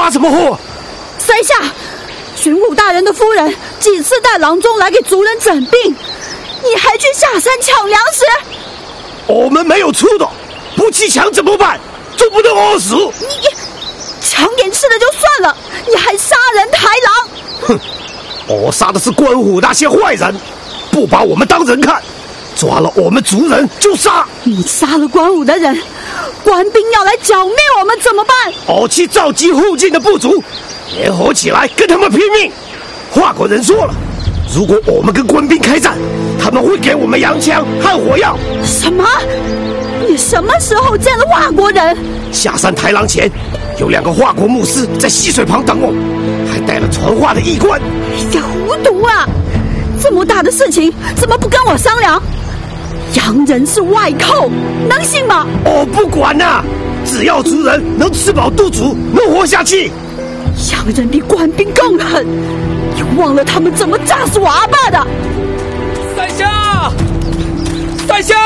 发什么祸？ 塞下，巡抚大人的夫人几次带郎中来给族人诊病，你还去下山抢粮食？ 我们没有吃的，不去抢怎么办？总不能饿死。 你抢点吃的就算了，你还杀人抬狼！ 哼，我杀的是官府那些坏人，不把我们当人看，抓了我们族人就杀。 你杀了官府的人，官兵要来剿灭我们怎么办？ 我去召集附近的部族，联合起来跟他们拼命。华国人说了，如果我们跟官兵开战，他们会给我们洋枪和火药。 什么？你什么时候见了华国人？ 下山抬狼前，有2个华国牧师在溪水旁等我，还带了传话的驿官。 哎呀，糊涂啊！这么大的事情，怎么不跟我商量？洋人是外寇，能信吗？ 我不管呐，只要族人能吃饱肚足，能活下去。 洋人比官兵更狠，你忘了他们怎么炸死我阿爸的？ 在下，在下，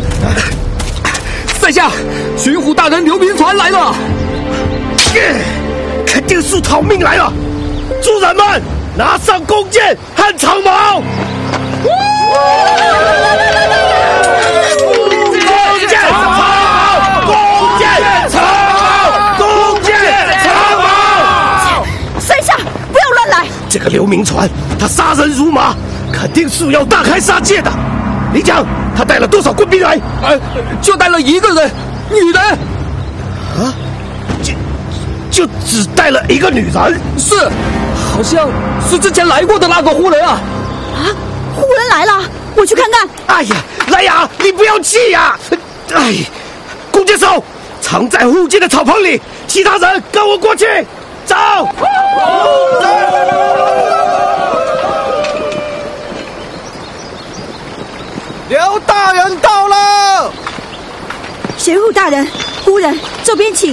在下，巡抚大人刘铭传来了。 肯定是逃命来了！族人们，拿上弓箭和长矛！弓箭长矛，弓箭长矛，弓箭长矛！ 塞下，不要乱来！ 这个刘铭传，他杀人如麻，肯定是要大开杀戒的。李讲，他带了多少官兵来？ 就带了1个人，女人。 啊？就只带了1个女人？ 是，好像是之前来过的那个胡人啊！ 啊，胡人来了，我去看看。 哎呀，来呀，你不要气呀！哎，弓箭手藏在附近的草棚里，其他人跟我过去，走！ 刘大人到了。 巡抚大人，夫人，这边请。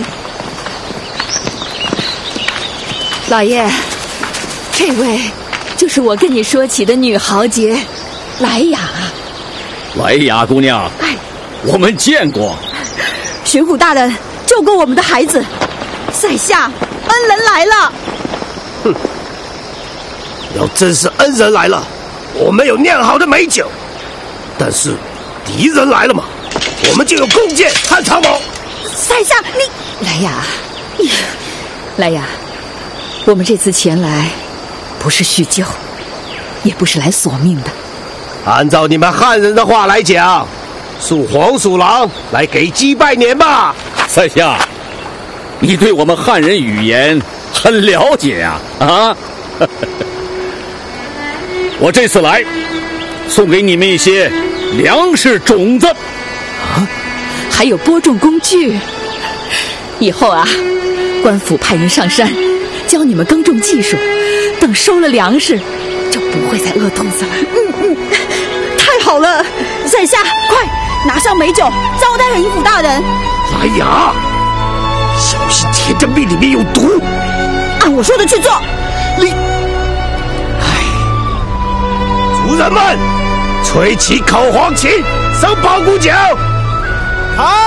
老爷，这位就是我跟你说起的女豪杰莱雅。 莱雅姑娘，我们见过。 巡抚大人救过我们的孩子，在下恩人来了。 哼，要真是恩人来了，我们有酿好的美酒，但是敌人来了嘛，我们就有弓箭和长矛。 在下你， 莱雅，莱雅，我们这次前来不是叙旧，也不是来索命的。 按照你们汉人的话来讲，属黄鼠狼来给鸡拜年吧。 在下，你对我们汉人语言很了解啊！我这次来送给你们一些粮食种子啊，还有播种工具。以后啊，官府派人上山教你们耕种技术，等收了粮食就不会再饿肚子了。 太好了！在下快拿上美酒招待巡抚大人。 来呀，小心甜的蜜里面有毒。 按我说的去做。 你，族人们，吹起口簧琴，升包谷酒。 好。